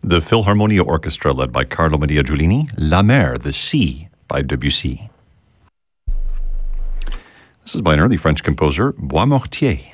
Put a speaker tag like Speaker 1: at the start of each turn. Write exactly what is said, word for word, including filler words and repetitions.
Speaker 1: The Philharmonia Orchestra, led by Carlo Maria Giulini, La Mer, the Sea, by Debussy. This is by an early French composer, Boismortier.